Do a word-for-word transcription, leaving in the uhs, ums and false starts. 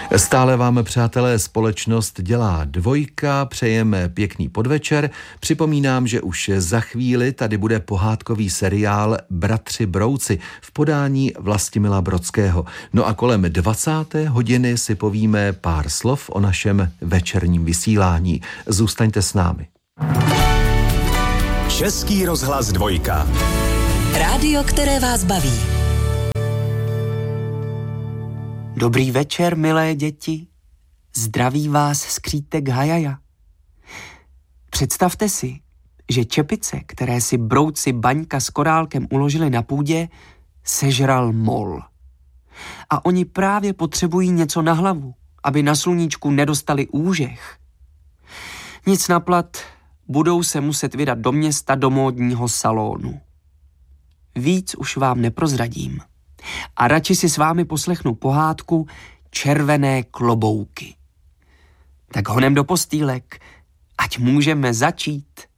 Stále vám, přátelé, společnost dělá Dvojka, přejeme pěkný podvečer. Připomínám, že už za chvíli tady bude pohádkový seriál Bratři Brouci v podání Vlastimila Brodského. No a kolem dvacáté hodiny si povíme pár slov o našem večerním vysílání. Zůstaňte s námi. Český rozhlas Dvojka. Rádio, které vás baví. Dobrý večer, milé děti. Zdraví vás skřítek Hajaja. Představte si, že čepice, které si brouci Baňka s Korálkem uložili na půdě, sežral mol. A oni právě potřebují něco na hlavu, aby na sluníčku nedostali úžeh. Nic naplat, budou se muset vydat do města do módního salonu. Víc už vám neprozradím. A radši si s vámi poslechnu pohádku Červené klobouky. Tak honem do postýlek, ať můžeme začít.